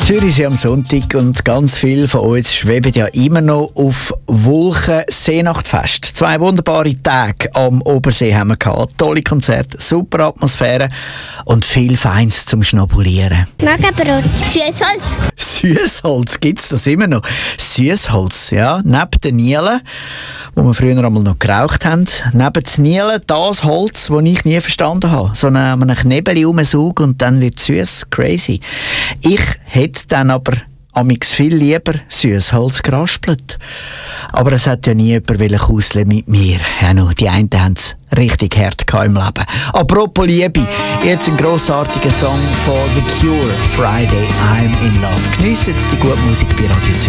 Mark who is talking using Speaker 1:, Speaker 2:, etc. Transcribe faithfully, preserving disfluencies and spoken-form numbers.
Speaker 1: Zürichsee am Sonntag und ganz viele von uns schweben ja immer noch auf Wolken. Seenachtfest. Zwei wunderbare Tage am Obersee haben wir gehabt. Tolle Konzerte, super Atmosphäre und viel Feins zum Schnabulieren.
Speaker 2: Magenbrot. Süßholz.
Speaker 1: Süßholz, gibt es das immer noch? Süßholz, ja. Neben den Nielen, wo wir früher einmal noch geraucht haben, neben den Nielen das Holz, das ich nie verstanden habe. So einen Knebel rumsaugen und dann wird es süß. Crazy. Ich hätte dann aber amix viel lieber Süßholz geraspelt. Aber es hat ja nie jemand kuseln mit mir. Ja, no, die einen haben es richtig hart im Leben. Apropos Liebe, jetzt ein grossartiger Song von The Cure, Friday, I'm in Love. Geniessen Sie die gute Musik bei Radio